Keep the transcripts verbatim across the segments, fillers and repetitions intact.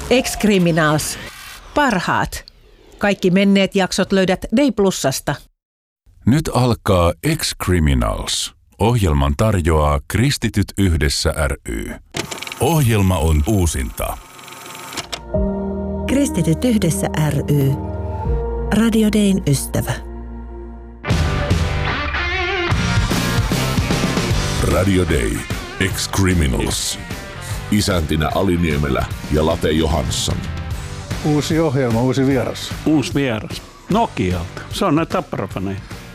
Ex-Criminals. Parhaat. Kaikki menneet jaksot löydät Day Plusasta. Nyt alkaa Ex-Criminals. Ohjelman tarjoaa Kristityt yhdessä ry. Ohjelma on uusinta. Kristityt yhdessä ry. Radio Dayn ystävä. Radio Day. Ex-Criminals. Isäntinä Ali Niemelä ja Late Johansson. Uusi ohjelma, uusi vieras. Uusi vieras. Nokialta. Se on näitä Tappara-faneja.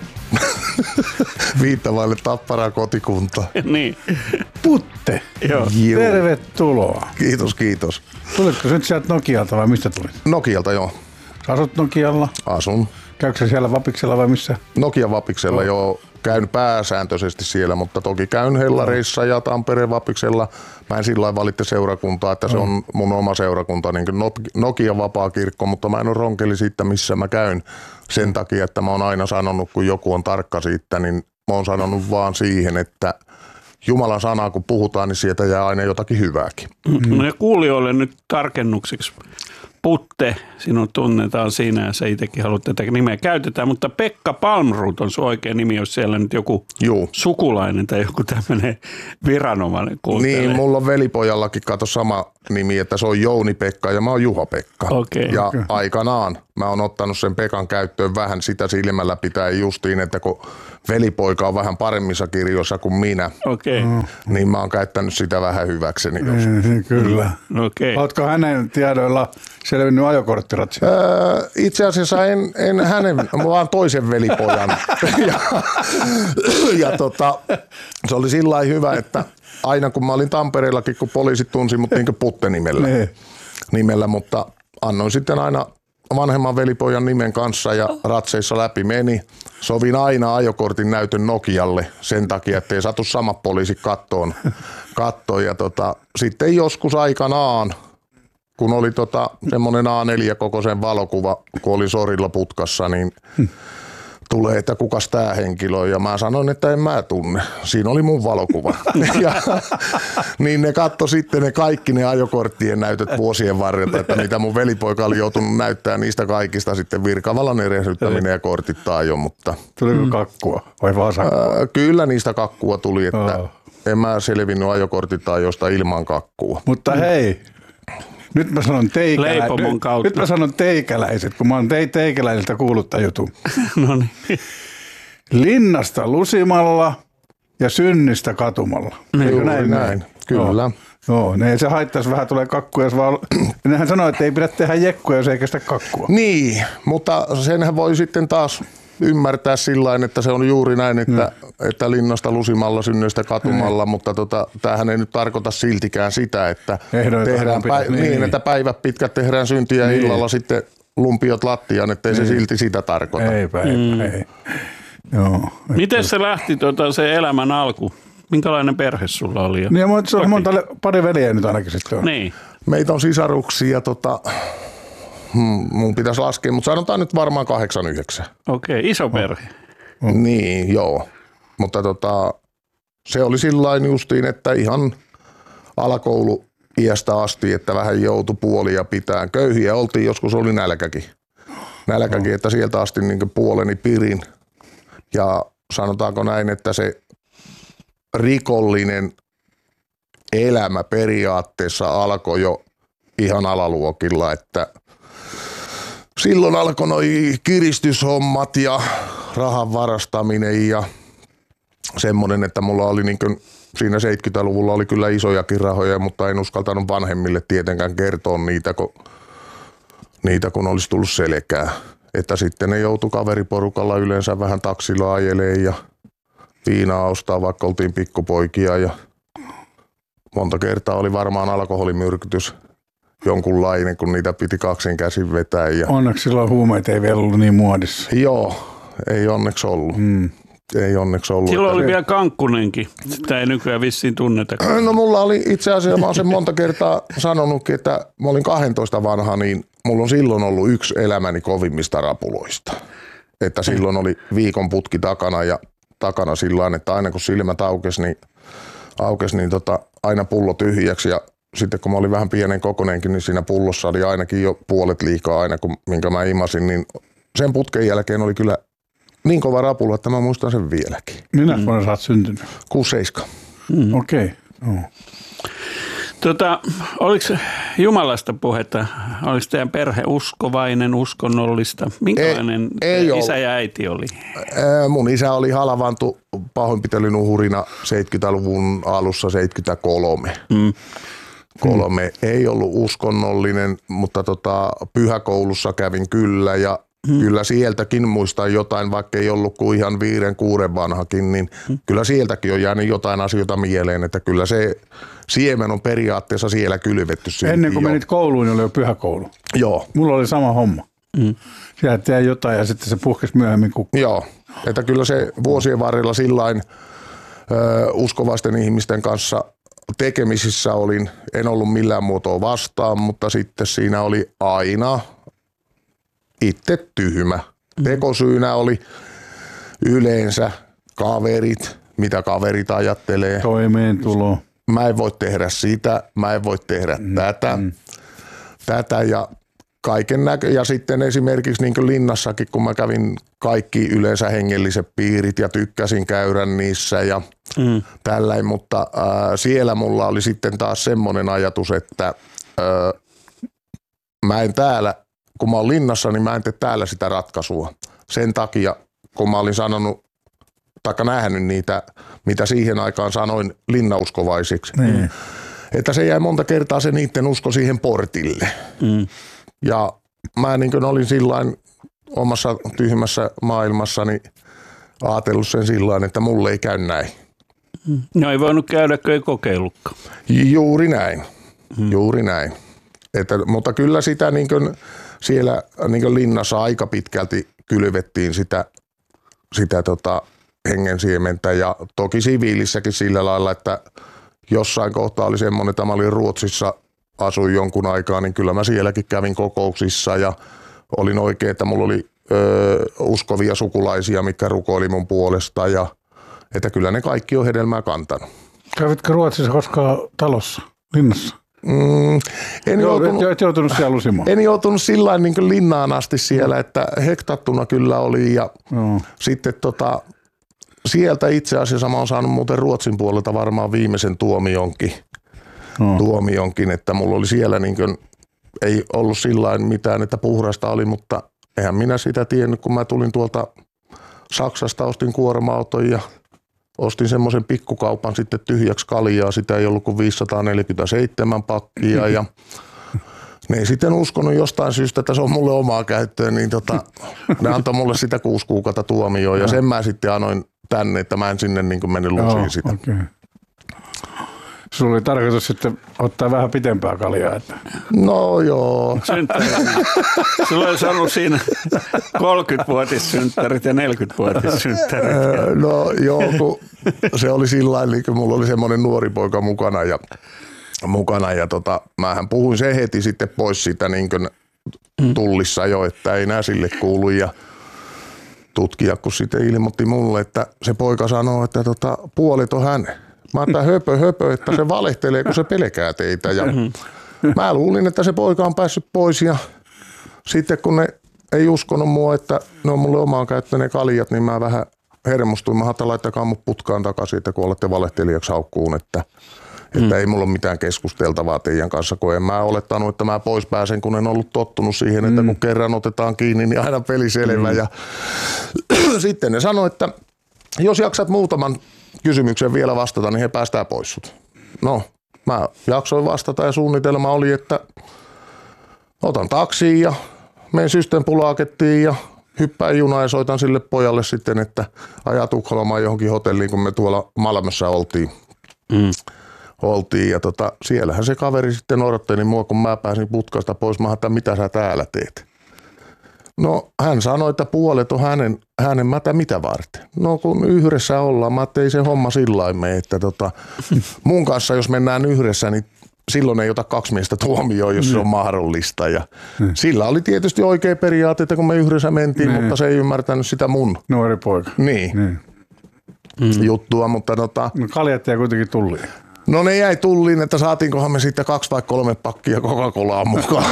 Viittavaille Tapparaa kotikunta. Niin. Putte. Joo. Joo. Tervetuloa. Kiitos, kiitos. Tulitko nyt sieltä Nokialta vai mistä tulit? Nokialta, joo. Sä asut Nokialla? Asun. Käykö sä siellä Vapiksella vai missä? Nokia Vapiksella oh. joo. Käyn pääsääntöisesti siellä, mutta toki käyn Hellareissa ja Tampereen Vapiksella. Mä en sillä lailla valitse seurakuntaa, että se on mun oma seurakunta, niin kuin Nokia vapaa kirkko, mutta mä en ole ronkeli siitä, missä mä käyn. Sen takia, että mä oon aina sanonut, kun joku on tarkka siitä, niin mä oon sanonut vaan siihen, että Jumalan sanaa kun puhutaan, niin sieltä jää aina jotakin hyvääkin. Mm-hmm. No ja kuulijoille nyt tarkennuksiksi. Putte, sinun tunnetaan siinä ja sä itsekin haluat tätä nimeä käytetään, mutta Pekka Palmroth on sun oikea nimi, jos siellä nyt joku Juu. sukulainen tai joku tämmöinen viranomainen kuuntelee. Niin, mulla on velipojallakin kato sama nimi, että se on Jouni-Pekka ja mä oon Juha-Pekka. Okay. Ja okay. aikanaan mä oon ottanut sen Pekan käyttöön vähän sitä silmällä pitäen justiin, että kun velipoika on vähän paremmissa kirjoissa kuin minä, okay. niin mä oon käyttänyt sitä vähän hyväkseni. Mm, kyllä. Okay. Ootko hänen tiedoilla selvinnyt ajokorttiratsia? Öö, itse asiassa en, en hänen, vaan toisen velipojan. ja ja tota, se oli sillä lailla hyvä, että aina kun mä olin Tampereellakin, kun poliisit tunsi mut niin kuin Putte-nimellä, nimellä, mutta annoin sitten aina vanhemman velipojan nimen kanssa ja ratseissa läpi meni. Sovin aina ajokortin näytön Nokialle sen takia, ettei satu samat poliisit kattoon. kattoon. Ja tota, sitten joskus aikanaan, kun oli tota, semmoinen A neljä kokoisen valokuva, kun oli sorilla putkassa, niin tulee, että kukas tää henkilö on. Ja mä sanoin, että en mä tunne. Siinä oli mun valokuva. ja, niin ne katto sitten ne kaikki ne ajokorttien näytöt vuosien varrelta, että mitä mun velipoika oli joutunut näyttää niistä kaikista sitten virkavallan erehdyttäminen ja kortittaa jo. Mutta tuliko kakkua vai vaan sakkoa? Ää, kyllä niistä kakkua tuli, että oh. en mä selvinnyt ajokorttitaajosta ilman kakkua. Mutta hei. Nyt mä sanon teikälä... Nyt mä sanon teikäläiset, kun mä oon te- teikäläisiltä kuullut tämän jutun. No niin. Linnasta lusimalla ja synnistä katumalla. Eikö näin? näin? Kyllä. Joo, no, se haittaisi vähän, tulee kakkuja. Vaan... Nehän sanoo, että ei pidä tehdä jekkuja, jos ei kestä kakkua. Niin, mutta senhän voi sitten taas ymmärtää sillain, että se on juuri näin, että, mm. että linnasta lusimalla, synnyistä katumalla, mm. mutta tota, tämähän ei nyt tarkoita siltikään sitä, että tehdään päi- niin, niin, että päivät pitkät tehdään syntiä niin. illalla sitten lumpiot lattiaan, ettei niin. se silti sitä tarkoita. Eipä, eipä, mm. ei. Joo, miten se lähti tuota, se elämän alku? Minkälainen perhe sulla oli? Ja niin, se on monta, pari veljeä nyt ainakin sitten on. Niin. Meitä on sisaruksia, tota, hmm, mun pitäisi laskea, mutta sanotaan nyt varmaan kahdeksan yhdeksän. Okei, okay, iso perhe. Oh. Niin, joo. Mutta tota, se oli sillain justiin, että ihan alakoulu iästä asti, että vähän joutui puolia pitään. Köyhiä oltiin, joskus oli nälkäkin. Nälkäkin, oh. että sieltä asti niin puoleni pirin. Ja sanotaanko näin, että se rikollinen elämä periaatteessa alkoi jo ihan alaluokilla, että silloin alkoi noi kiristyshommat ja rahan varastaminen ja semmoinen, että mulla oli niin kuin siinä seitsemänkymmentäluvulla oli kyllä isojakin rahoja, mutta en uskaltanut vanhemmille tietenkään kertoa niitä, kun, niitä, kun olisi tullut selkää. Että sitten ne joutui kaveriporukalla yleensä vähän taksilla ajeleen ja viinaa ostaa, vaikka oltiin pikkupoikia ja monta kertaa oli varmaan alkoholimyrkytys jonkunlainen, kun niitä piti kaksin käsin vetää. Ja onneksi silloin huumeet ei vielä ollut niin muodissa. Joo, ei onneksi ollut. Mm. Ei onneksi ollut. Silloin oli vielä Kankkunenkin. Sitä ei nykyään vissiin tunneta. No mulla oli itse asiassa, mä oon sen monta kertaa sanonutkin, että mä olin kaksitoista vanha, niin mulla on silloin ollut yksi elämäni kovimmista rapuloista. Että silloin oli viikon putki takana ja takana sillä että aina kun silmät aukesi, niin, aukesi, niin tota, aina pullo tyhjäksi ja sitten kun mä olin vähän pienen kokoneenkin, niin siinä pullossa oli ainakin jo puolet liikaa aina, kun, minkä mä imasin, niin sen putken jälkeen oli kyllä niin kova rapula, että mä muistan sen vieläkin. Minä mm. vuonna sä oot syntynyt? kuusi seitsemän. Mm. Okei. Okay. Oh. Tota, oliko Jumalasta puhetta? Oliko teidän perhe uskovainen, uskonnollista? Minkälainen ei, ei isä ja äiti oli? Mun isä oli halvaantu pahoinpitelyn uhurina seitsemänkymmentäluvun alussa seitsemänkymmentäkolme. Mm. Kolme. Mm. Ei ollut uskonnollinen, mutta tota, pyhäkoulussa kävin kyllä ja Hmm. kyllä sieltäkin muistan jotain, vaikka ei ollut kuin ihan viiden, kuuden vanhakin, niin hmm. kyllä sieltäkin on jäänyt jotain asioita mieleen, että kyllä se siemen on periaatteessa siellä kylvetty. Ennen kuin jo. menit kouluun, niin oli jo pyhäkoulu. Joo. Mulla oli sama homma. Hmm. Sieltä jäi jotain ja sitten se puhkesi myöhemmin kukkaan. Joo, että kyllä se vuosien varrella sillain ö, uskovaisten ihmisten kanssa tekemisissä olin. En ollut millään muotoa vastaan, mutta sitten siinä oli aina itse tyhmä. Tekosyynä oli yleensä kaverit, mitä kaverit ajattelee. Toimeentulo. Mä en voi tehdä sitä, mä en voi tehdä mm. tätä, mm. tätä ja kaiken näkö. Ja sitten esimerkiksi niin kuin linnassakin, kun mä kävin kaikki yleensä hengelliset piirit ja tykkäsin käydä niissä ja mm. tälläin, mutta äh, siellä mulla oli sitten taas semmoinen ajatus, että äh, mä en täällä kun mä oon linnassa, niin mä en tee täällä sitä ratkaisua. Sen takia, kun mä olin sanonut, taikka nähnyt niitä, mitä siihen aikaan sanoin linnauskovaisiksi, mm. että se jäi monta kertaa se niiden usko siihen portille. Mm. Ja mä niin kuin olin sillain omassa tyhmässä maailmassani ajatellut sen sillain, että mulle ei käy näin. No ei voinut käydä, kun ei kokeillutkaan. Juuri näin, mm. juuri näin. Että, mutta kyllä sitä niin kuin siellä niin kuin linnassa aika pitkälti kylvettiin sitä, sitä tota hengensiementä ja toki siviilissäkin sillä lailla, että jossain kohtaa oli semmoinen, että mä olin Ruotsissa, asuin jonkun aikaa, niin kyllä mä sielläkin kävin kokouksissa ja olin oikein, että mulla oli ö, uskovia sukulaisia, mitkä rukoili mun puolesta ja että kyllä ne kaikki on hedelmää kantanut. Kävitkö Ruotsissa koskaan talossa, linnassa? Mm, en, Joo, joutunut, et joutunut siellä lusimaan. En joutunut sillä niin linnaan asti siellä, että hektattuna kyllä oli ja no. sitten tota, sieltä itse asiassa mä oon saanut muuten Ruotsin puolelta varmaan viimeisen tuomionkin, no. tuomionkin että mulla oli siellä niin kuin, ei ollut sillain mitään, että puhdasta oli, mutta eihän minä sitä tiennyt, kun mä tulin tuolta Saksasta, ostin kuorma-auton ja ostin semmoisen pikkukaupan sitten tyhjäksi kaljaa, sitä ei ollut kuin viisisataaneljäkymmentäseitsemän pakkia ja ne ei sitten uskonut jostain syystä, että se on mulle omaa käyttöön, niin tota, ne antoi mulle sitä kuusi kuukautta tuomioon ja sen mä sitten annoin tänne, että mä en sinne niin kuin meni lusiin sitä. Okay. Sulla oli tarkoitus sitten ottaa vähän pitempää kaljaa. Että. No joo. Sulla olisi ollut siinä kolmekymmentävuotissynttärit ja neljäkymmentävuotissynttärit. No joo, kun se oli sillä lailla, kun mulla oli semmoinen nuori poika mukana ja, mukana ja tota, mähän puhuin se heti sitten pois siitä niin kuin tullissa jo, että ei nää sille kuulu ja tutkija kun sitten ilmoitti mulle, että se poika sanoo, että tota, puolet on hänen. Mä ajattelin höpö, höpö, että se valehtelee, kun se pelkää teitä. Ja mä luulin, että se poika on päässyt pois ja sitten kun ne ei uskonut mua, että ne on mulle omaan käyttöön ne kaljat, niin mä vähän hermostuin. Mä ajattelin, laittakaa mut putkaan takaisin, että kun olette valehtelijaksi haukkuun, että, että mm. ei mulla ole mitään keskusteltavaa teidän kanssa, kun en mä olettanut, että mä pois pääsen, kun en ollut tottunut siihen, että kun kerran otetaan kiinni, niin aina peli selvä. Mm. Ja sitten ne sanoi, että jos jaksat muutaman kysymykseen vielä vastata, niin he päästään pois sut. No, mä jaksoin vastata ja suunnitelma oli, että otan taksiin ja menen Systembolagettiin ja hyppään junaan ja soitan sille pojalle sitten, että ajaa Tukholmaan johonkin hotelliin, kun me tuolla Malmössä oltiin. Mm. oltiin. Ja tota, siellähän se kaveri sitten odotteli mua, kun mä pääsin putkasta pois. Mä ajattelin, mitä sä täällä teet? No hän sanoi, että puolet on hänen, hänen mätä mitä varten. No kun yhdessä ollaan, mä ei se homma sillain mene, että tota, mun kanssa jos mennään yhdessä, niin silloin ei ota kaksi miestä tuomioon, jos mm. se on mahdollista. Ja mm. sillä oli tietysti oikea periaate, että kun me yhdessä mentiin, mm. mutta se ei ymmärtänyt sitä mun. Nuori poika. Niin. Mm. juttua, mutta tota. No kaljat jää kuitenkin tulliin. No ne jäi tulliin, että saatiinkohan me sitten kaksi tai kolme pakkia Coca-Colaa mukaan.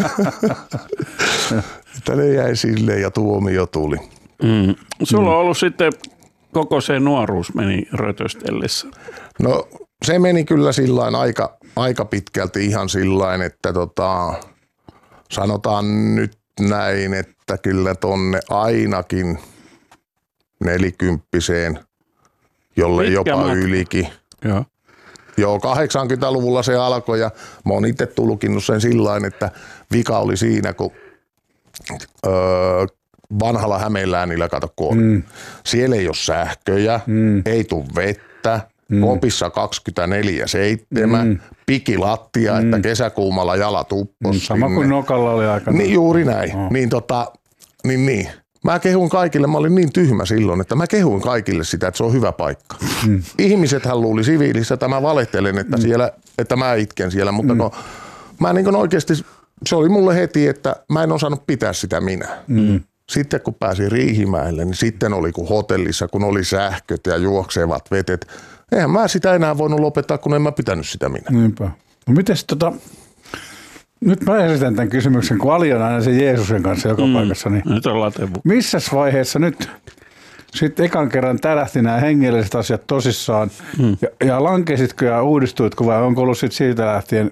Että ne jäi silleen ja tuomio tuli. Mm. Sulla on ollut sitten koko se nuoruus meni rötöstellessä. No se meni kyllä sillain aika, aika pitkälti ihan sillain, että tota, sanotaan nyt näin, että kyllä tonne ainakin nelikymppiseen, jolle Pitkä jopa matka. Ylikin. Joo. Joo, kahdeksankymmentäluvulla se alkoi ja mä oon itse tulkinnut sen sillain, että vika oli siinä, kun öö, vanhalla Hämeenläänillä, kato kun on. Mm. Siellä ei ole sähköjä, mm. ei tule vettä, mm. kopissa kaksikymmentäneljä seitsemän, mm. pikilattia, mm. että kesäkuumalla jalat uppos mm. Sama kuin Nokalla oli aikana. Niin, juuri näin. Oh. Niin, tota, niin, niin. Mä kehun kaikille, mä olin niin tyhmä silloin, että mä kehuin kaikille sitä, että se on hyvä paikka. Mm. Ihmisethän luuli siviilissä, että mä valehtelen, että, mm. siellä, että mä itken siellä, mutta mm. no, mä niin oikeasti, se oli mulle heti, että mä en osannut pitää sitä minä. Mm. Sitten kun pääsin Riihimäelle, niin sitten oli kuin hotellissa, kun oli sähköt ja juoksevat vetet. Eihän mä sitä enää voinut lopettaa, kun en mä pitänyt sitä minä. Niinpä. No mites tota, nyt mä esitän tämän kysymyksen, kun Ali on aina se Jeesuksen kanssa joka mm. paikassa. Niin nyt on latevu. Missäs vaiheessa nyt sitten ekan kerran tärähti nämä hengelliset asiat tosissaan mm. ja, ja lankesitko ja uudistuitko vai onko ollut sitten siitä lähtien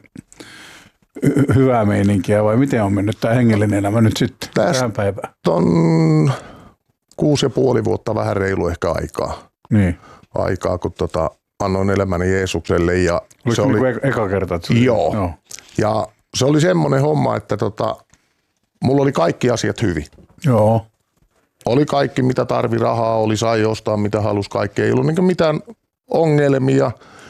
hy- hyvää meininkiä vai miten on mennyt tämä hengellinen elämä nyt sitten tähän päivään? On kuusi ja puoli vuotta vähän reilu ehkä aikaa. Niin. Aikaa, kun tota, annoin elämäni Jeesukselle. Ja Oliko se oli oli eka kerta? Joo. joo. Ja se oli semmoinen homma, että tota, mulla oli kaikki asiat hyvin. Joo. Oli kaikki, mitä tarvi, rahaa oli, sai ostaa mitä halusi, kaikki. Ei ollut niin mitään ongelmia,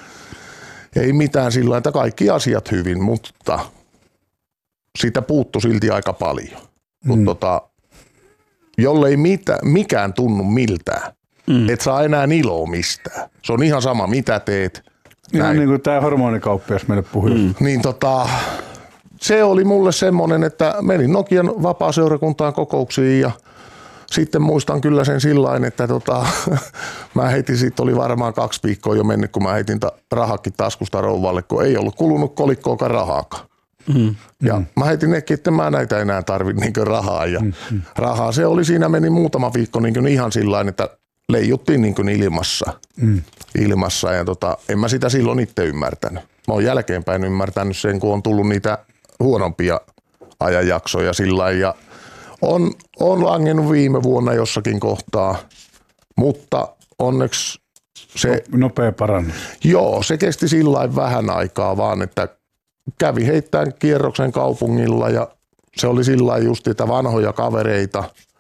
ei mitään sillä, että kaikki asiat hyvin, mutta siitä puuttui silti aika paljon. Mm. Kun tota, jollei mitä, mikään tunnu miltään, mm. et saa enää iloa mistään. Se on ihan sama, mitä teet. Ihan näin. Niin kuin tämä hormonikauppias meille puhui. Mm. Niin tota, se oli mulle semmoinen, että menin Nokian vapaaseurakuntaan kokouksiin ja sitten muistan kyllä sen sillain, että tota, mä heitin, siitä oli varmaan kaksi viikkoa jo mennyt, kun mä heitin ta- rahakin taskusta rouvalle, kun ei ollut kulunut kolikkoakaan rahaakaan. Mm. Ja mm. mä heitin nekin, että mä näitä enää tarvitse niin rahaa. Ja mm. rahaa se oli, siinä meni muutama viikko niin ihan sillain, että leijuttiin niin ilmassa. Mm. ilmassa ja tota, en mä sitä silloin itse ymmärtänyt. Mä oon jälkeenpäin ymmärtänyt sen, kun on tullut niitä huonompia ajanjaksoja sillain ja on, on langennut viime vuonna jossakin kohtaa, mutta onneksi se... Nopea parannus. Joo, se kesti sillain vähän aikaa vaan, että kävi heittämään kierroksen kaupungilla ja se oli sillain just niitä vanhoja kavereita,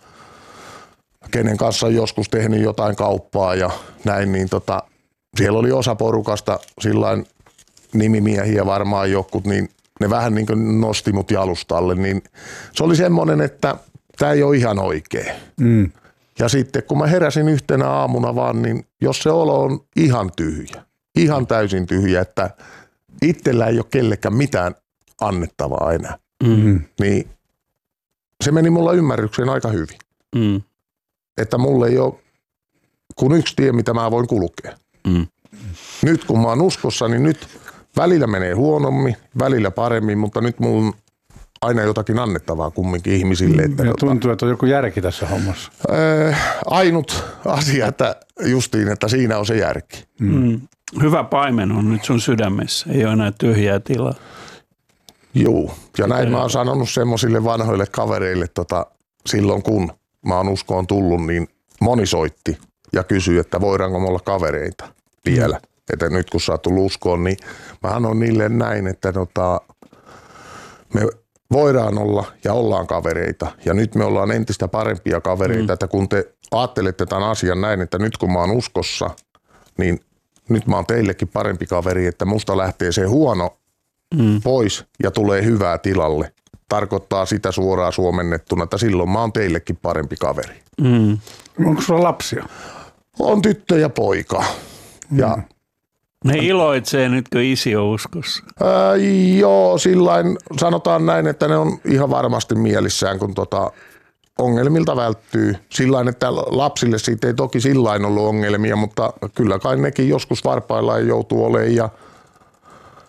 kenen kanssa on joskus tehnyt jotain kauppaa ja näin, niin tota, siellä oli osa porukasta sillain nimimiehiä varmaan jokut, niin ne vähän niin kuin nosti mut jalustalle, niin se oli semmoinen, että tämä ei ole ihan oikein. Mm. Ja sitten kun mä heräsin yhtenä aamuna vaan, niin jos se olo on ihan tyhjä, ihan täysin tyhjä, että itsellä ei ole kellekään mitään annettavaa enää, mm. niin se meni mulla ymmärrykseen aika hyvin. Mm. Että mulla ei ole kuin yksi tie, mitä mä voin kulkea. Mm. Nyt kun mä oon uskossa, niin nyt välillä menee huonommin, välillä paremmin, mutta nyt mulla on aina jotakin annettavaa kumminkin ihmisille. Että ja tuntuu, että on joku järki tässä hommassa. Äh, ainut asia, että justiin, että siinä on se järki. Mm. Hyvä paimen on nyt sun sydämessä, ei ole enää tyhjää tilaa. Joo, ja näin mä oon sanonut semmoisille vanhoille kavereille tota, silloin, kun mä oon uskoon tullut, niin moni soitti ja kysyi, että voidaanko me olla kavereita vielä. Mm. Että nyt kun sä oot tullut uskoon, niin mä sanon niille näin, että tota, me voidaan olla ja ollaan kavereita. Ja nyt me ollaan entistä parempia kavereita, mm. että kun te ajattelette tämän asian näin, että nyt kun mä oon uskossa, niin nyt mä oon teillekin parempi kaveri, että musta lähtee se huono mm. pois ja tulee hyvää tilalle. Tarkoittaa sitä suoraan suomennettuna, että silloin mä oon teillekin parempi kaveri. Mm. Onko sulla lapsia? On tyttö ja poika. Mm. Ja ne iloitsee nyt, kun isi on uskossa. Ää, joo, sillain sanotaan näin, että ne on ihan varmasti mielissään, kun tota ongelmilta välttyy. Sillain, että lapsille siitä ei toki sillain ollut ongelmia, mutta kyllä kai nekin joskus varpaillaan joutuu olemaan ja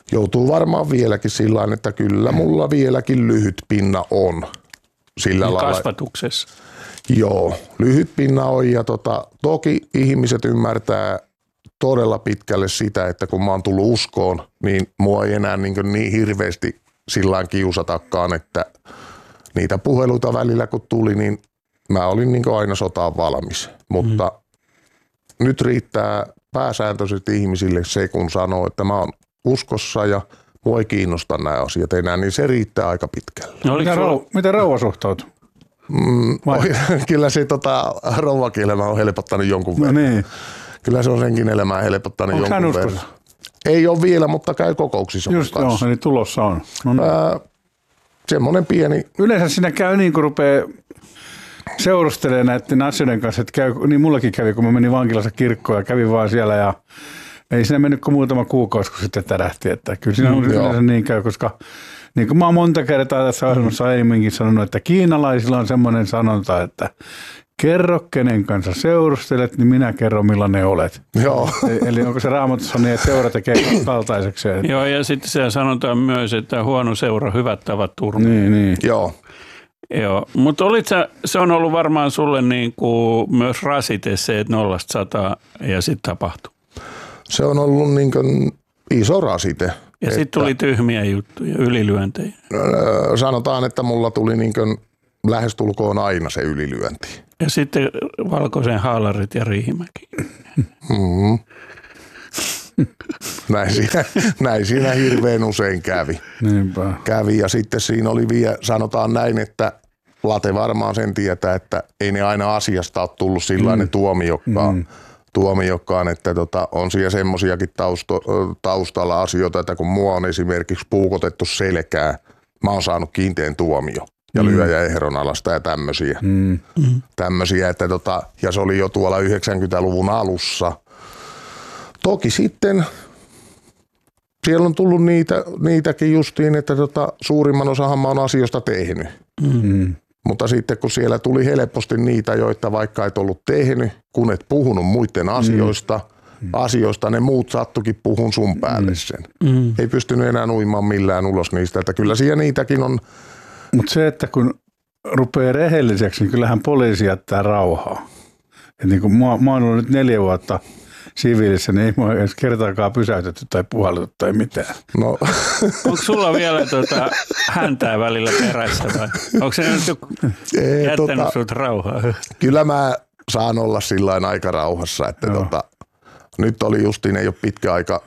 joutuu varmaan vieläkin sillä lailla, että kyllä mulla vieläkin lyhyt pinna on. Sillä lailla. Kasvatuksessa. Joo, lyhyt pinna on ja tota, toki ihmiset ymmärtää todella pitkälle sitä, että kun mä oon tullut uskoon, niin mua ei enää niin, niin hirveästi sillään kiusatakaan, että niitä puheluita välillä kun tuli, niin mä olin niin aina sotaan valmis. Mutta mm. nyt riittää pääsääntöisesti ihmisille se, kun sanoo, että mä oon uskossa ja mua ei kiinnosta nämä asiat enää, niin se riittää aika pitkälle. No, miten, sulla... rau- miten rouva suhtautuu? Mm, kyllä se tota, rouvakin elämä on helpottanut jonkun verran. No niin. Kyllä se on senkin elämää helpottanut Onko jonkun verran. Uskossa? Ei ole vielä, mutta käy kokouksissa. Just joo, eli tulossa on. No niin. Ää, semmoinen pieni... Yleensä siinä käy niin, kun rupeaa seurustelemaan näiden asioiden kanssa, että käy, niin mullakin kävi, kun mä menin vankilassa kirkkoon ja kävin vaan siellä ja ei siinä mennyt kuin muutama kuukausi, kun sitten tärähti. Että kyllä siinä mm, yleensä niin käy, koska niin kuin mä oon monta kertaa tässä ohjelmassa aiemminkin sanonut, että kiinalaisilla on semmoinen sanonta, että kerro kenen kanssa seurustelet, niin minä kerron millainen olet. Joo. Eli onko se Raamatussa niin, että seura tekee kaltaisekseen? Joo, ja sitten siellä sanotaan myös, että huono seura, hyvät tavat turmia. Niin, niin. Joo. Joo, mutta se on ollut varmaan sulle niin kuin myös rasite se, että nollasta sataa ja sitten tapahtuu. Se on ollut niin kuin iso rasite. Ja sitten tuli tyhmiä juttuja, ylilyöntejä. Sanotaan, että mulla tuli niin kuin lähestulkoon aina se ylilyönti. Ja sitten valkoisen haalarit ja Riihimäki. Mm-hmm. Näin, siinä, näin siinä hirveän usein kävi. Niinpä. Kävi ja sitten siinä oli vielä, sanotaan näin, että Late varmaan sen tietää, että ei ne aina asiasta ole tullut sillainen mm. tuomiokkaan. Mm. tuomiokkaan, että tota, on siellä semmoisiakin tausto, taustalla asioita, että kun mua on esimerkiksi puukotettu selkää, mä oon saanut kiinteän tuomio ja mm. lyöjä ehdonalaista ja tämmöisiä. Mm. Tämmöisiä, että tota, ja se oli jo tuolla yhdeksänkymmentäluvun alussa. Toki sitten siellä on tullut niitä, niitäkin justiin, että tota, suurimman osahan mä oon asioista tehnyt. Mm. Mutta sitten kun siellä tuli helposti niitä, joita vaikka et ollut tehnyt, kun et puhunut muiden asioista, mm. asioista ne muut sattukin puhun sun päälle sen. Mm. Ei pystynyt enää uimaan millään ulos niistä, että kyllä siellä niitäkin on. Mutta se, että kun rupeaa rehelliseksi, niin kyllähän poliisi jättää rauhaa. Et niin kun mä, mä oon ollut nyt neljä vuotta siviilissä, niin ei mua edes kertaakaan pysäytetty tai puhallettu tai mitään. No. Onko sulla vielä tuota häntää välillä perässä vai onko se nyt joku ei, jättänyt tota, sut rauhaa? Kyllä mä saan olla sillain aika rauhassa, että tota, nyt oli justiin, ei ole pitkä aika,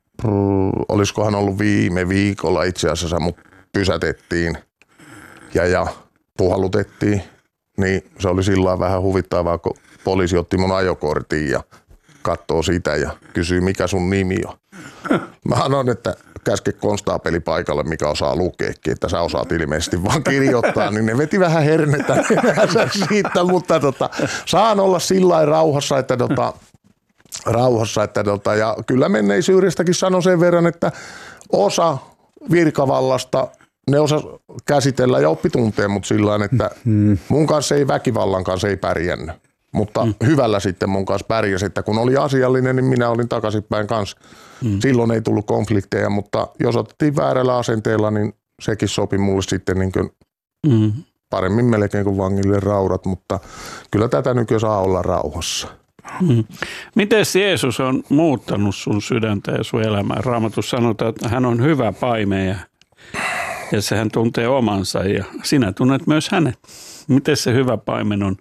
olisikohan ollut viime viikolla itse asiassa, mut pysätettiin ja, ja puhallutettiin, niin se oli sillain vähän huvittavaa, kun poliisi otti mun ajokortin ja katsoo sitä ja kysyy, mikä sun nimi on. Mä sanon, että käske konstaapeli paikalle, mikä osaa lukeekin, että sä osaat ilmeisesti vaan kirjoittaa, niin ne veti vähän hernettä siitä, mutta tota, saan olla sillain rauhassa, että tota, rauhassa, että tota, ja kyllä menneisyydestäkin sanon sen verran, että osa virkavallasta ne osa käsitellä ja oppi tuntee mut sillain, että mun kanssa ei väkivallan kanssa ei pärjännyt. Mutta mm. hyvällä sitten mun kanssa pärjäsi, että kun oli asiallinen, niin minä olin takaisinpäin kanssa. Mm. Silloin ei tullut konflikteja, mutta jos otettiin väärällä asenteella, niin sekin sopi mulle sitten niin kuin mm. paremmin melkein kuin vangille raudat, mutta kyllä tätä nykyään saa olla rauhassa. Mm. Miten Jeesus on muuttanut sun sydäntä ja sun elämää? Raamatussa sanotaan, että hän on hyvä paimen ja, ja sehän tuntee omansa ja sinä tunnet myös hänet. Miten se hyvä paimen on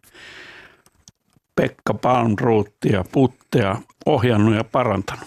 Pekka Palmroothia, Puttea ohjannut ja parantanut?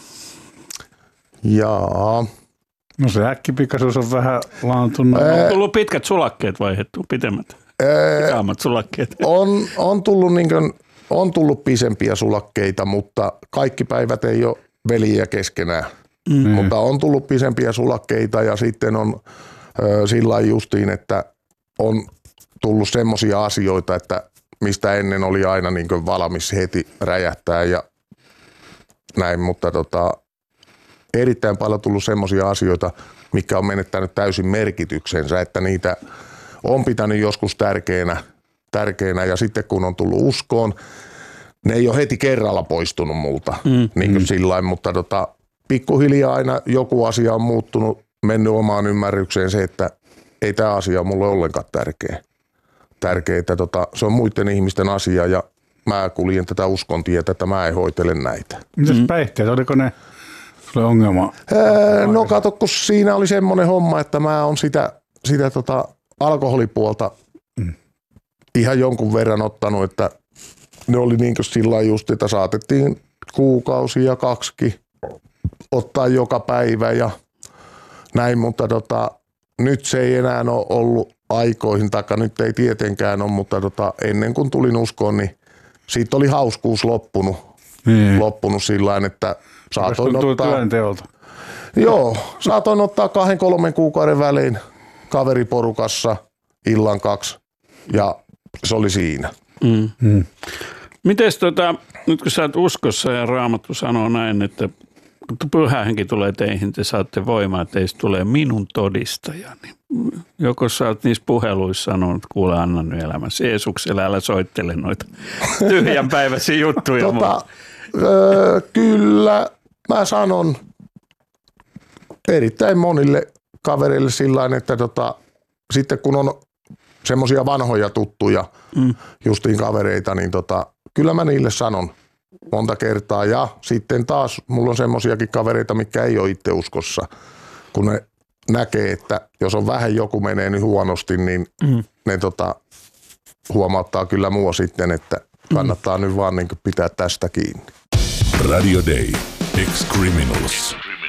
Jaa. No se äkkipikaisuus on vähän laantunut. Ää... On tullut pitkät sulakkeet vaihdettu, pitemmät? Pikaammat sulakkeet. On, on, tullut niin kuin, on tullut pisempiä sulakkeita, mutta kaikki päivät ei ole veliä keskenään. Mm. Mutta on tullut pisempiä sulakkeita ja sitten on ö, sillä justiin, että on tullut semmoisia asioita, että mistä ennen oli aina niin kuin valmis heti räjähtää ja näin, mutta tota, erittäin paljon tullut semmoisia asioita, mikä on menettänyt täysin merkityksensä, että niitä on pitänyt joskus tärkeänä, tärkeänä ja sitten kun on tullut uskoon, ne ei ole heti kerralla poistunut multa, mm. niin kuin mm. sillain, mutta tota, pikkuhiljaa aina joku asia on muuttunut, mennyt omaan ymmärrykseen se, että ei tämä asia ole mulle ollenkaan tärkeä. Tärkeä, että tota, se on muiden ihmisten asia ja mä kuljen tätä uskontietä, että mä en hoitele näitä. Mitäs päihteet, oliko ne sulle ongelma? Öö, no kato, kun siinä oli semmoinen homma, että mä oon sitä, sitä tota alkoholipuolta mm. ihan jonkun verran ottanut, että ne oli niin kuin sillä just, että saatettiin kuukausi ja kaksikin ottaa joka päivä ja näin, mutta tota, nyt se ei enää ole ollut aikoihin, taikka nyt ei tietenkään ole, mutta tota, ennen kuin tulin uskoon, niin siitä oli hauskuus loppunut, mm. loppunut sillain, että saatoin ottaa, joo, saatoin ottaa kahden kolmen kuukauden välein kaveriporukassa illan kaksi ja se oli siinä. Mm. Mm. Mites tota, nyt kun sä oot uskossa ja Raamattu sanoo näin, että kun Pyhä Henki tulee teihin, te saatte voimaa, että teistä tulee minun todistaja. Niin joko sä oot niissä puheluissa sanonut, että kuule anna nyt elämässä Jeesukselle, älä soittele noita tyhjänpäiväisiä juttuja. tota, öö, kyllä mä sanon erittäin monille kavereille sillain, että tota, sitten kun on semmoisia vanhoja tuttuja, mm. justiin kavereita, niin tota, kyllä mä niille sanon monta kertaa. Ja sitten taas mulla on semmoisiakin kavereita, mitkä ei ole itse uskossa, kun ne näkee, että jos on vähän joku menee niin huonosti, niin mm. ne tota, huomauttaa kyllä mua sitten, että kannattaa mm. nyt vaan niin pitää tästä kiinni. Radio Day. Ex-Criminals.